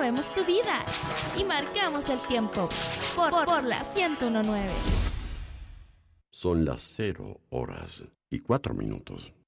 movemos tu vida y marcamos el tiempo por la 101.9. Son las 0 horas y 4 minutos.